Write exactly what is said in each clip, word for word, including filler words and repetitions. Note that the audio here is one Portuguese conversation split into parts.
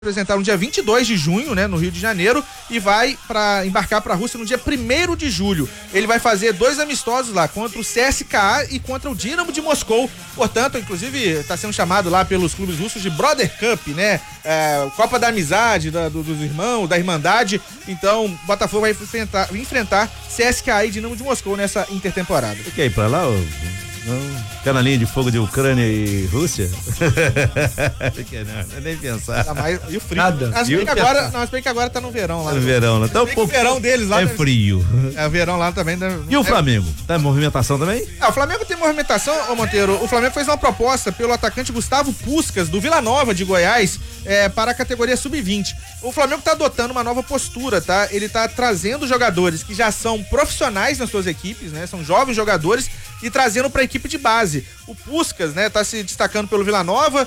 apresentar no dia vinte e dois de junho, né, no Rio de Janeiro, e vai para embarcar para a Rússia no dia primeiro de julho. Ele vai fazer dois amistosos lá, contra o C S K A e contra o Dinamo de Moscou. Portanto, inclusive, está sendo chamado lá pelos clubes russos de Brother Cup, né? É, Copa da Amizade, da, do, dos irmãos, da Irmandade. Então, o Botafogo vai enfrentar, enfrentar C S K A e Dinamo de Moscou nessa intertemporada. Você quer ir pra lá, ô? Não, ficar na linha de fogo de Ucrânia e Rússia? não, não, nem pensar. Tá mais, e o frio. Nada. Mas bem que agora, não, mas bem que agora tá no verão lá. No verão, né? Tá um pouco, o verão deles lá é deve, frio. É, o verão lá também. Deve, e o é, Flamengo? Tá em movimentação também? Ah, o Flamengo tem movimentação, ô Monteiro. O Flamengo fez uma proposta pelo atacante Gustavo Puskás, do Vila Nova de Goiás, é, para a categoria sub vinte. O Flamengo tá adotando uma nova postura, tá? Ele tá trazendo jogadores que já são profissionais nas suas equipes, né? São jovens jogadores, e trazendo para a equipe de base. O Puskás, né, tá se destacando pelo Vila Nova.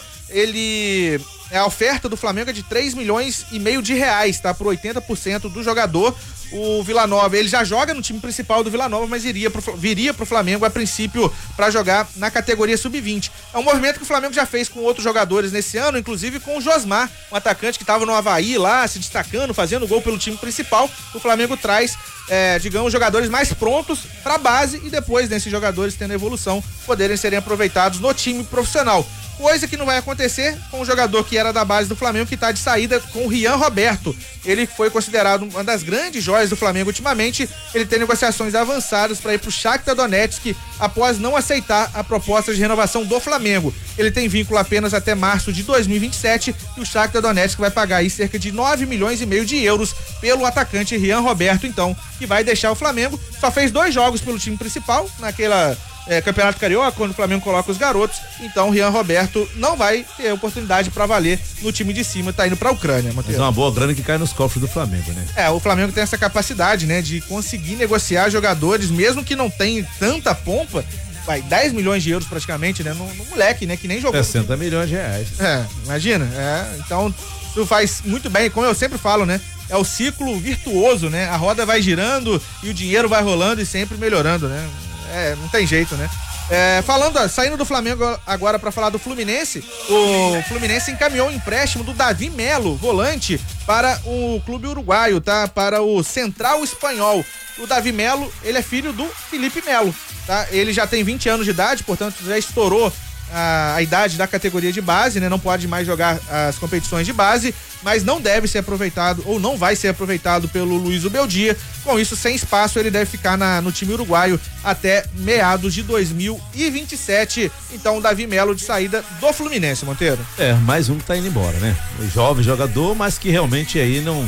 Ele, a oferta do Flamengo é de três milhões e meio de reais, tá? Por oitenta por cento do jogador. O Vila Nova, ele já joga no time principal do Vila Nova, mas iria pro, viria pro Flamengo a princípio para jogar na categoria sub vinte. É um movimento que o Flamengo já fez com outros jogadores nesse ano, inclusive com o Josmar, um atacante que estava no Avaí lá, se destacando, fazendo gol pelo time principal. O Flamengo traz, é, digamos, jogadores mais prontos para a base e depois desses jogadores tendo evolução, poderem serem aproveitados no time profissional. Coisa que não vai acontecer com o jogador que era da base do Flamengo, que está de saída, com o Rian Roberto. Ele foi considerado uma das grandes joias do Flamengo ultimamente. Ele tem negociações avançadas para ir para o Shakhtar Donetsk após não aceitar a proposta de renovação do Flamengo. Ele tem vínculo apenas até março de dois mil e vinte e sete e o Shakhtar Donetsk vai pagar aí cerca de nove milhões e meio de euros pelo atacante Rian Roberto, então, que vai deixar o Flamengo. Só fez dois jogos pelo time principal, naquela É, Campeonato Carioca, quando o Flamengo coloca os garotos. Então o Rian Roberto não vai ter oportunidade para valer no time de cima, tá indo pra Ucrânia, Matheus. Mas é uma boa grana que cai nos cofres do Flamengo, né? É, o Flamengo tem essa capacidade, né, de conseguir negociar jogadores, mesmo que não tenha tanta pompa, vai, dez milhões de euros praticamente, né, no, no moleque, né, que nem jogou. sessenta milhões de reais. É, imagina, é, então tu faz muito bem, como eu sempre falo, né, é o ciclo virtuoso, né, a roda vai girando e o dinheiro vai rolando e sempre melhorando, né. É, não tem jeito, né? É, falando, saindo do Flamengo agora para falar do Fluminense, o Fluminense encaminhou um empréstimo do Davi Melo, volante, para o clube uruguaio, tá? Para o Central Espanhol. O Davi Melo, ele é filho do Felipe Melo, tá? Ele já tem vinte anos de idade, portanto já estourou a, a idade da categoria de base, né? Não pode mais jogar as competições de base, mas não deve ser aproveitado, ou não vai ser aproveitado pelo Luiz Ubeldia. Com isso, sem espaço, ele deve ficar na, no time uruguaio até meados de dois mil e vinte e sete. Então, o Davi Melo de saída do Fluminense, Monteiro. É, mais um que tá indo embora, né? O jovem jogador, mas que realmente aí não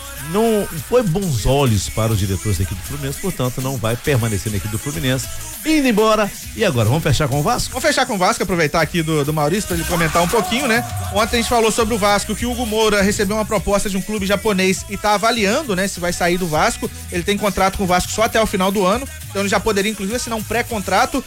não foi bons olhos para os diretores da equipe do Fluminense, portanto não vai permanecer na equipe do Fluminense, indo embora. E agora, vamos fechar com o Vasco? Vamos fechar com o Vasco, aproveitar aqui do, do Maurício para ele comentar um pouquinho, né? Ontem a gente falou sobre o Vasco, que o Hugo Moura recebeu uma proposta de um clube japonês e tá avaliando, né, se vai sair do Vasco. Ele tem contrato com o Vasco só até o final do ano, então ele já poderia inclusive assinar um pré-contrato.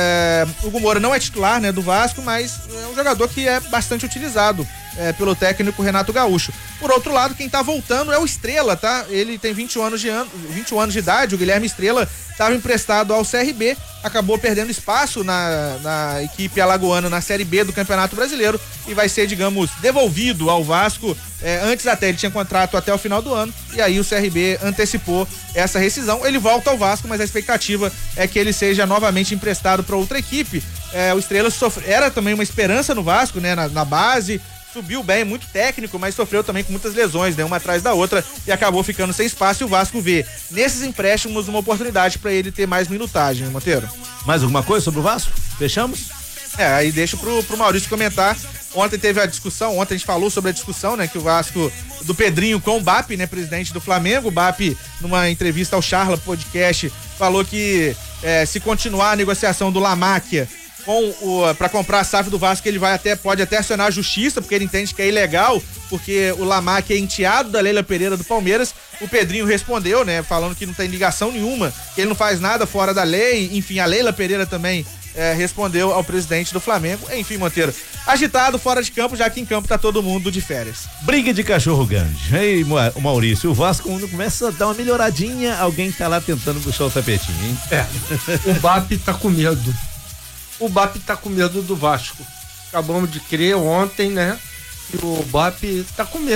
É, o Hugo Moura não é titular, né, do Vasco, mas é um jogador que é bastante utilizado É, pelo técnico Renato Gaúcho. Por outro lado, quem tá voltando é o Estrela, tá? Ele tem vinte e um anos de, an... vinte e um anos de idade, o Guilherme Estrela estava emprestado ao C R B, acabou perdendo espaço na, na equipe alagoana na Série B do Campeonato Brasileiro e vai ser, digamos, devolvido ao Vasco. É, antes até ele tinha contrato até o final do ano e aí o C R B antecipou essa rescisão. Ele volta ao Vasco, mas a expectativa é que ele seja novamente emprestado para outra equipe. É, o Estrela sofre... era também uma esperança no Vasco, né? Na, na base, subiu bem, muito técnico, mas sofreu também com muitas lesões, né? Uma atrás da outra, e acabou ficando sem espaço. E o Vasco vê nesses empréstimos uma oportunidade para ele ter mais minutagem, né, Monteiro? Mais alguma coisa sobre o Vasco? Fechamos? É, aí deixo pro, pro Maurício comentar. Ontem teve a discussão, ontem a gente falou sobre a discussão, né, que o Vasco, do Pedrinho com o B A P, né, presidente do Flamengo. O B A P, numa entrevista ao Charla Podcast, falou que é, se continuar a negociação do Lamáquia com o para comprar a S A F do Vasco, ele vai até pode até acionar a justiça, porque ele entende que é ilegal, porque o Lamáquia é enteado da Leila Pereira do Palmeiras. O Pedrinho respondeu, né, falando que não tem ligação nenhuma, que ele não faz nada fora da lei. Enfim, a Leila Pereira também é, respondeu ao presidente do Flamengo. Enfim, Monteiro, agitado fora de campo, já que em campo tá todo mundo de férias. Briga de cachorro grande. Ei, o Maurício, o Vasco quando começa a dar uma melhoradinha, alguém tá lá tentando puxar o tapetinho, hein? É, o B A P tá com medo. O B A P tá com medo do Vasco. Acabamos de crer ontem, né? que o B A P tá com medo